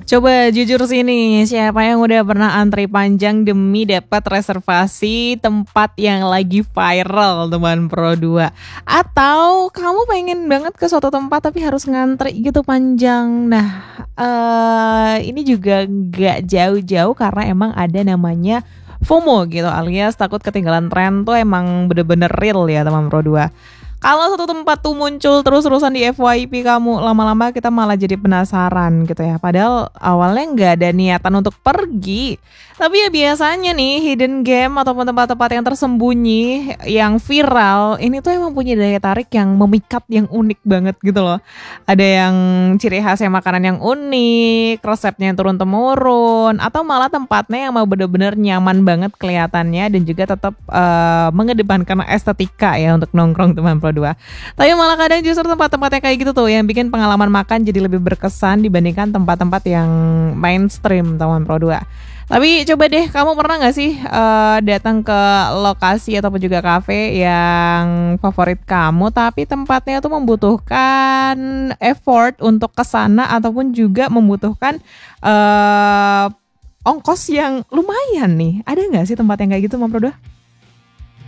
Coba jujur sini, siapa yang udah pernah antri panjang demi dapat reservasi tempat yang lagi viral teman Pro 2? Atau kamu pengen banget ke suatu tempat tapi harus ngantri gitu panjang. Nah, ini juga nggak jauh-jauh karena emang ada namanya FOMO gitu alias takut ketinggalan tren tuh emang bener-bener real ya teman Pro 2. Kalau satu tempat tuh muncul terus-terusan di FYP kamu, lama-lama kita malah jadi penasaran gitu ya. Padahal awalnya nggak ada niatan untuk pergi. Tapi ya biasanya nih hidden game ataupun tempat-tempat yang tersembunyi, yang viral, ini tuh emang punya daya tarik yang memikat, yang unik banget gitu loh. Ada yang ciri khasnya makanan yang unik, resepnya yang turun-temurun, atau malah tempatnya yang mau bener-bener nyaman banget kelihatannya dan juga tetap mengedepankan estetika ya untuk nongkrong teman Pro 2. Tapi malah kadang justru tempat-tempat yang kayak gitu tuh yang bikin pengalaman makan jadi lebih berkesan dibandingkan tempat-tempat yang mainstream teman Pro 2. Tapi coba deh, kamu pernah nggak sih datang ke lokasi ataupun juga kafe yang favorit kamu, tapi tempatnya tuh membutuhkan effort untuk kesana ataupun juga membutuhkan ongkos yang lumayan nih. Ada nggak sih tempat yang kayak gitu, Mam Prodo?